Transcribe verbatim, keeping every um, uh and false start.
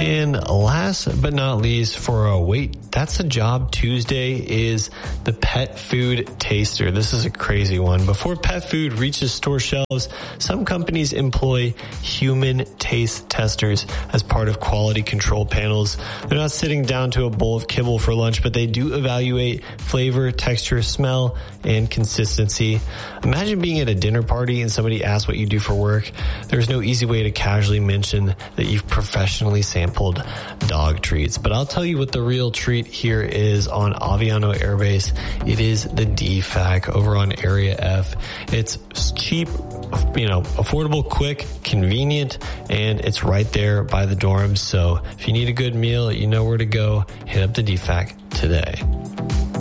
And last but not least, for a wait, that's a job Tuesday, is the pet food taster. This is a crazy one. Before pet food reaches store shelves, some companies employ human taste testers as part of quality control panels. They're not sitting down to a bowl of kibble for lunch, but they do evaluate flavor, texture, smell, and consistency. Imagine being at a dinner party and somebody asks what you do for work. There's no easy way to casually mention that you've professionally sampled dog treats. But I'll tell you what the real treat here is on Aviano Air Base. It is the D FAC over on Area F. It's cheap, you know, affordable, quick, convenient, and it's right there by the dorms. So if you need a good meal, you know where to go. Hit up the D FAC today.